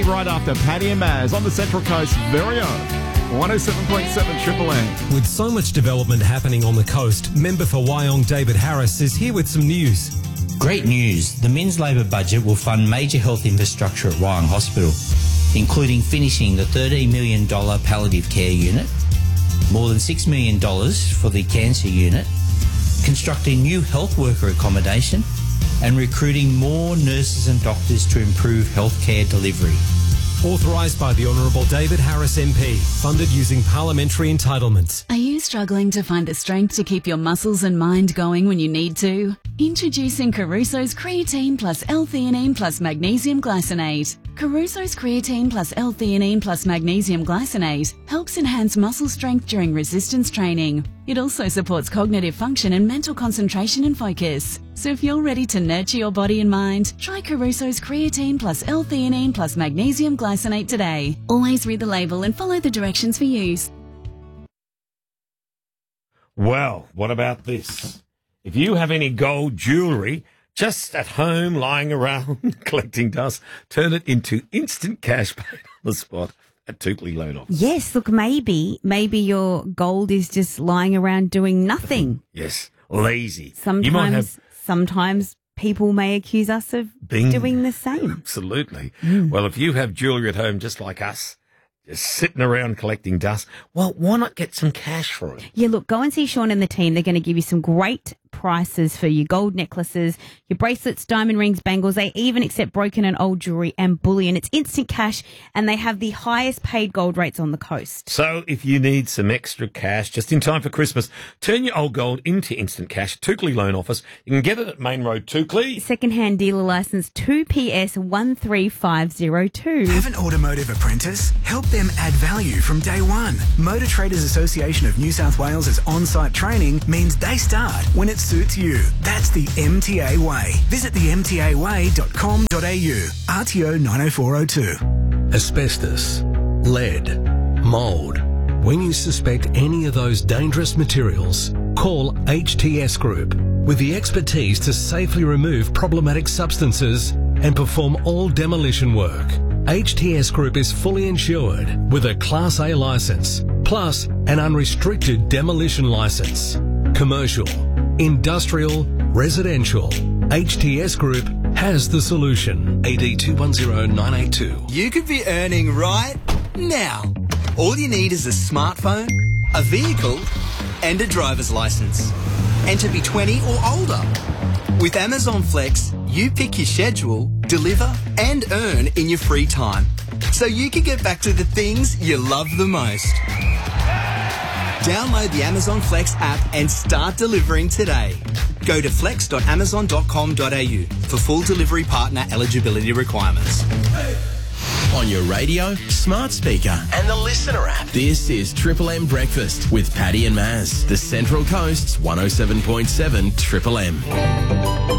Right after Paddy and Maz on the Central Coast very own 107.7 Triple M. With so much development happening on the coast, member for Wyong David Harris is here with some news. Great news. The Men's Labour budget will fund major health infrastructure at Wyong Hospital, including finishing the $13 million palliative care unit, more than $6 million for the cancer unit, constructing new health worker accommodation, and recruiting more nurses and doctors to improve healthcare delivery. Authorised by the Honourable David Harris MP, funded using parliamentary entitlements. Are you struggling to find the strength to keep your muscles and mind going when you need to? Introducing Caruso's Creatine plus L-theanine plus Magnesium Glycinate. Caruso's Creatine plus L-theanine plus Magnesium Glycinate helps enhance muscle strength during resistance training. It also supports cognitive function and mental concentration and focus. So if you're ready to nurture your body and mind, try Caruso's Creatine plus L-theanine plus Magnesium Glycinate today. Always read the label and follow the directions for use. Well, what about this? If you have any gold jewellery just at home lying around collecting dust, turn it into instant cash paid on the spot at Toukley Loan Office. Yes, look, maybe your gold is just lying around doing nothing. Yes, lazy. Sometimes people may accuse us of doing the same. Absolutely. Well, if you have jewellery at home just like us, just sitting around collecting dust, well, why not get some cash for it? Yeah, look, go and see Sean and the team. They're going to give you some great prices for your gold necklaces, your bracelets, diamond rings, bangles. They even accept broken and old jewellery and bullion. It's instant cash, and they have the highest paid gold rates on the coast. So if you need some extra cash just in time for Christmas, turn your old gold into instant cash at Toukley Loan Office. You can get it at Main Road, Toukley. Second-hand dealer licence 2PS 13502. Have an automotive apprentice? Help them add value from day one. Motor Traders Association of New South Wales' on-site training means they start when it suits you. That's the MTA way. Visit themtaway.com.au. RTO 90402. Asbestos, lead, mould. When you suspect any of those dangerous materials, call HTS Group with the expertise to safely remove problematic substances and perform all demolition work. HTS Group is fully insured with a Class A licence, plus an unrestricted demolition licence. Commercial, industrial, residential. HTS Group has the solution. AD 210982. You could be earning right now. All you need is a smartphone, a vehicle, and a driver's license. And to be 20 or older. With Amazon Flex, you pick your schedule, deliver, and earn in your free time. So you can get back to the things you love the most. Download the Amazon Flex app and start delivering today. Go to flex.amazon.com.au for full delivery partner eligibility requirements. On your radio, smart speaker, and the Listener app. This is Triple M Breakfast with Paddy and Maz, the Central Coast's 107.7 Triple M.